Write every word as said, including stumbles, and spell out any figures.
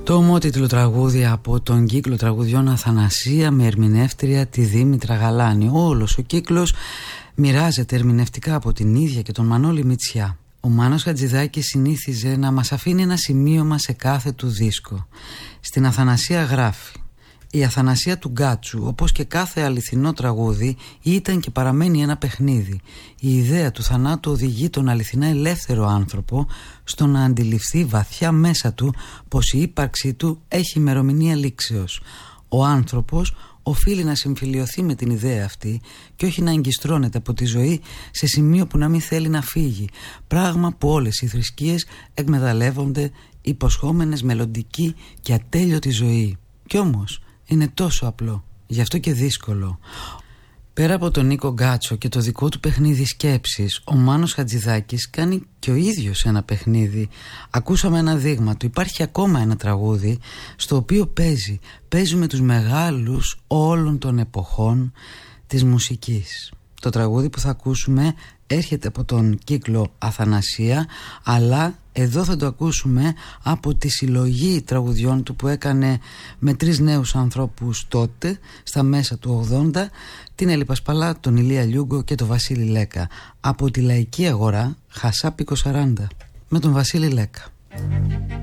Το ομότιτλο τραγούδι από τον κύκλο τραγουδιών Αθανασία με ερμηνεύτρια τη Δήμητρα Γαλάνη. Όλος ο κύκλος μοιράζεται ερμηνευτικά από την ίδια και τον Μανώλη Μητσιά. Ο Μάνος Χατζηδάκης συνήθιζε να μας αφήνει ένα σημείωμα σε κάθε του δίσκο. Στην Αθανασία γράφει: η Αθανασία του Γκάτσου, όπως και κάθε αληθινό τραγούδι, ήταν και παραμένει ένα παιχνίδι. Η ιδέα του θανάτου οδηγεί τον αληθινά ελεύθερο άνθρωπο στο να αντιληφθεί βαθιά μέσα του πως η ύπαρξή του έχει ημερομηνία λήξεως. Ο άνθρωπος οφείλει να συμφιλιωθεί με την ιδέα αυτή και όχι να εγκιστρώνεται από τη ζωή σε σημείο που να μην θέλει να φύγει, πράγμα που όλες οι θρησκείες εκμεταλλεύονται, υποσχόμενες μελλοντική και ατέλειωτη ζωή. Κι όμως είναι τόσο απλό, γι' αυτό και δύσκολο. Πέρα από τον Νίκο Γκάτσο και το δικό του παιχνίδι σκέψης, ο Μάνος Χατζηδάκης κάνει και ο ίδιος ένα παιχνίδι. Ακούσαμε ένα δείγμα του. Υπάρχει ακόμα ένα τραγούδι στο οποίο παίζει, παίζει με τους μεγάλους όλων των εποχών της μουσικής. Το τραγούδι που θα ακούσουμε έρχεται από τον κύκλο Αθανασία, αλλά εδώ θα το ακούσουμε από τη συλλογή τραγουδιών του που έκανε με τρεις νέους ανθρώπους τότε, στα μέσα του ογδόντα, την Έλλη Πασπαλά, τον Ηλία Λιούγκο και τον Βασίλη Λέκα. Από τη Λαϊκή Αγορά, Χασάπικο σαράντα, με τον Βασίλη Λέκα.